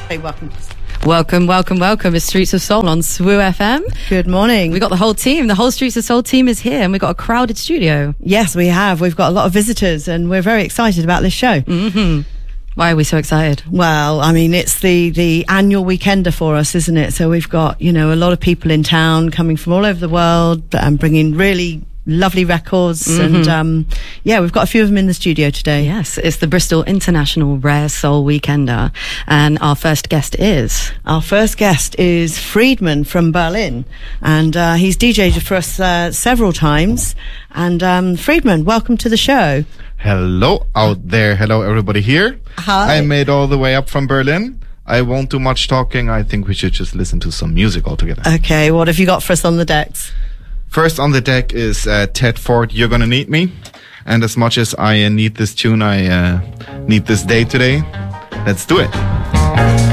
Hey, welcome. Welcome. It's Streets of Soul on SWU FM. Good morning. We got the whole team. The whole Streets of Soul team is here, and we've got a crowded studio. Yes, we have. We've got a lot of visitors, and we're very excited about this show. Mm-hmm. Why are we so excited? Well, I mean, it's the annual weekender for us, isn't it? So we've got, a lot of people in town coming from all over the world and bringing really lovely records. Mm-hmm. And we've got a few of them in the studio today. Yes, it's the Bristol International Rare Soul Weekender, and our first guest is Friedman from Berlin, and he's DJ'd for us several times. And Friedman, welcome to the show. Hello out there. Hello everybody here. Hi. I made all the way up from Berlin. I won't do much talking. I think we should just listen to some music altogether. Okay, what have you got for us on the decks? First on the deck is Ted Ford, You're Gonna Need Me. And as much as I need this tune, I need this day today. Let's do it.